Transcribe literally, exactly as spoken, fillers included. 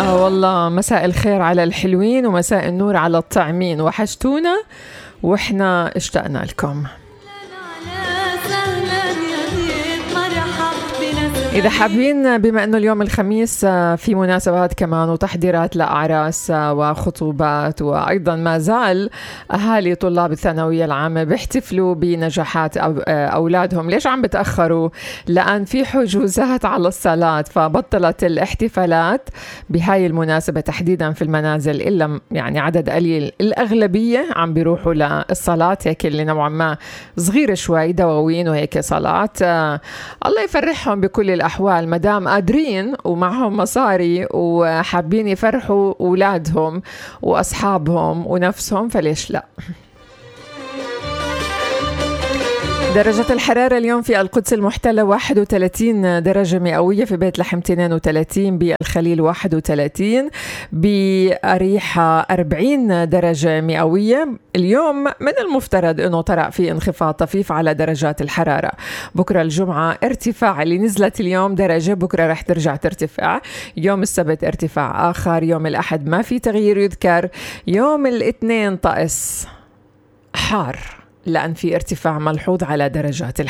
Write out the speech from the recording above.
آه والله مساء الخير على الحلوين ومساء النور على الطعمين، وحشتونا وإحنا اشتقنا لكم. إذا حابين، بما أنه اليوم الخميس في مناسبات كمان وتحضيرات لأعراس وخطوبات، وأيضا ما زال أهالي طلاب الثانوية العامة بيحتفلوا بنجاحات أولادهم. ليش عم بتأخروا؟ لأن في حجوزات على الصلاة، فبطلت الاحتفالات بهاي المناسبة تحديدا في المنازل، إلا يعني عدد قليل. الأغلبية عم بيروحوا للصلاة، هيك اللي نوعا ما صغيرة شوي، دواوين وهيك صلاة. الله يفرحهم بكل الأحوال، مدام قادرين ومعهم مصاري وحابين يفرحوا أولادهم وأصحابهم ونفسهم، فليش لا. درجة الحرارة اليوم في القدس المحتلة واحد وثلاثين درجة مئوية، في بيت لحم اثنين وثلاثين، بالخليل واحد وثلاثين، بأريحة أربعين درجة مئوية. اليوم من المفترض أنه طرأ في انخفاض طفيف على درجات الحرارة. بكرة الجمعة ارتفاع، اللي نزلت اليوم درجة بكرة رح ترجع ترتفع. يوم السبت ارتفاع آخر. يوم الأحد ما في تغيير يذكر. يوم الاثنين طقس حار، لأن في ارتفاع ملحوظ على درجات الحرارة.